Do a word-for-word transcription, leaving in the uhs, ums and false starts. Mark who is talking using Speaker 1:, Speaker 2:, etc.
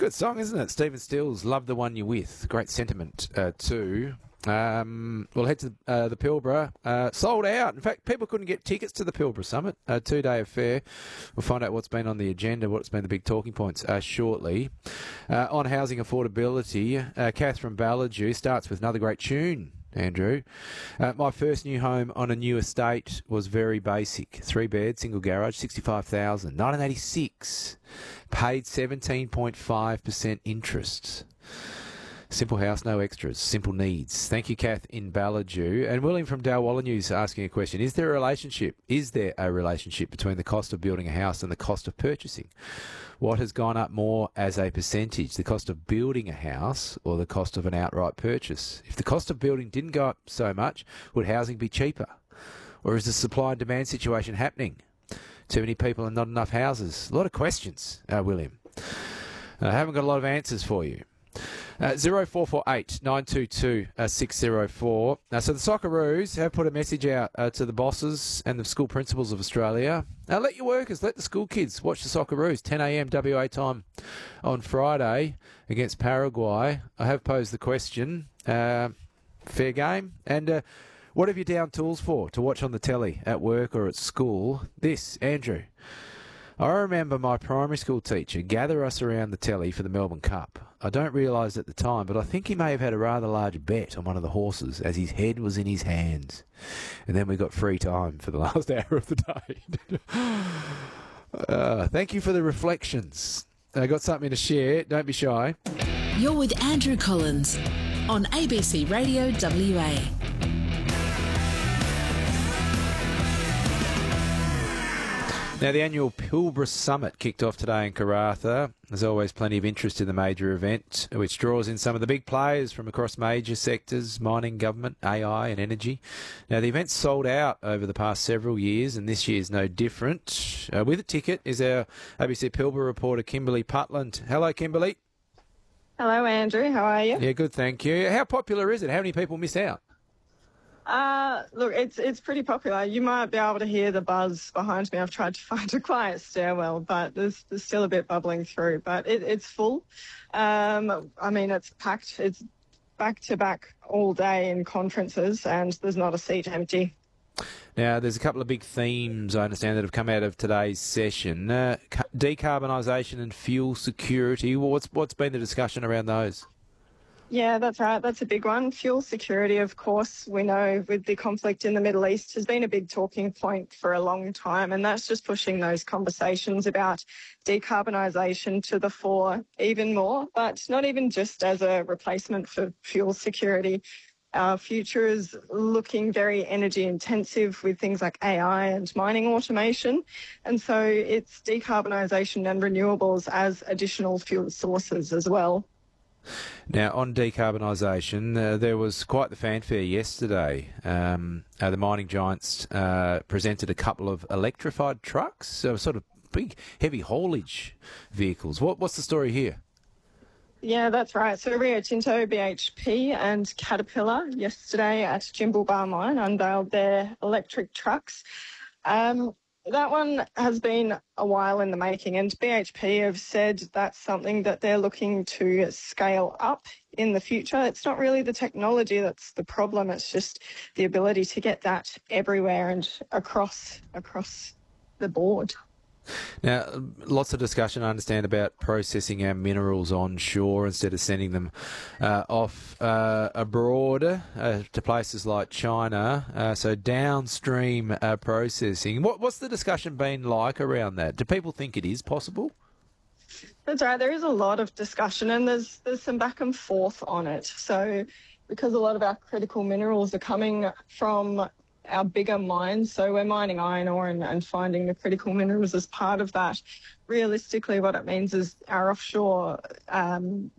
Speaker 1: good song, isn't it? Stephen Stills, Love the One You're With. Great sentiment, uh, too. Um, we'll head to uh, the Pilbara. Uh, sold out. In fact, people couldn't get tickets to the Pilbara Summit, a two-day affair. We'll find out what's been on the agenda, what's been the big talking points uh, shortly. Uh, on housing affordability, uh, Kath from Ballajoo starts with another great tune, Andrew. Uh, my first new home on a new estate was very basic. Three bed, single garage, sixty-five thousand dollars. nineteen eighty-six. Paid seventeen point five percent interest. Simple house, no extras. Simple needs. Thank you, Kath in Ballajoo. And William from Dalwalla News asking a question. Is there a relationship? Is there a relationship between the cost of building a house and the cost of purchasing? What has gone up more as a percentage, the cost of building a house or the cost of an outright purchase? If the cost of building didn't go up so much, would housing be cheaper? Or is the supply and demand situation happening? Too many people and not enough houses? A lot of questions, uh, William. I haven't got a lot of answers for you. Uh, zero four four eight nine two two six zero four. Uh, so the Socceroos have put a message out uh, to the bosses and the school principals of Australia. Now let your workers, let the school kids watch the Socceroos. ten a.m. W A time on Friday against Paraguay. I have posed the question. Uh, fair game. And uh, what have you down tools for to watch on the telly at work or at school? This, Andrew. I remember my primary school teacher gather us around the telly for the Melbourne Cup. I don't realise at the time, but I think he may have had a rather large bet on one of the horses as his head was in his hands. And then we got free time for the last hour of the day. uh, thank you for the reflections. I got something to share. Don't be shy.
Speaker 2: You're with Andrew Collins on A B C Radio W A.
Speaker 1: Now, the annual Pilbara Summit kicked off today in Karratha. There's always plenty of interest in the major event, which draws in some of the big players from across major sectors, mining, government, A I and energy. Now, the event's sold out over the past several years, and this year's no different. Uh, with a ticket is our A B C Pilbara reporter, Kimberly Putland. Hello, Kimberly.
Speaker 3: Hello, Andrew. How are you?
Speaker 1: Yeah, good, thank you. How popular is it? How many people miss out?
Speaker 3: Uh, look, it's it's pretty popular. You might be able to hear the buzz behind me. I've tried to find a quiet stairwell, but there's there's still a bit bubbling through. But it, it's full. Um, I mean, it's packed. It's back to back all day in conferences, and there's not a seat empty.
Speaker 1: Now, there's a couple of big themes, I understand, that have come out of today's session. Uh, decarbonisation and fuel security. Well, what's what's been the discussion around those?
Speaker 3: Yeah, that's right. That's a big one. Fuel security, of course, we know with the conflict in the Middle East has been a big talking point for a long time, and that's just pushing those conversations about decarbonisation to the fore even more, but not even just as a replacement for fuel security. Our future is looking very energy intensive with things like A I and mining automation. And so it's decarbonisation and renewables as additional fuel sources as well.
Speaker 1: Now, on decarbonisation, uh, there was quite the fanfare yesterday. Um, uh, the mining giants uh, presented a couple of electrified trucks, so sort of big, heavy haulage vehicles. What, what's the story here?
Speaker 3: Yeah, that's right. So Rio Tinto, B H P and Caterpillar yesterday at Jimblebar Mine unveiled their electric trucks. Um, That one has been a while in the making, and B H P have said that's something that they're looking to scale up in the future. It's not really the technology that's the problem, it's just the ability to get that everywhere and across across the board.
Speaker 1: Now, lots of discussion, I understand, about processing our minerals onshore instead of sending them uh, off uh, abroad uh, to places like China. Uh, so downstream uh, processing. What, what's the discussion been like around that? Do people think it is possible?
Speaker 3: That's right. There is a lot of discussion, and there's there's some back and forth on it. So because a lot of our critical minerals are coming from our bigger mines, so we're mining iron ore and, and finding the critical minerals as part of that. Realistically, what it means is our offshore um,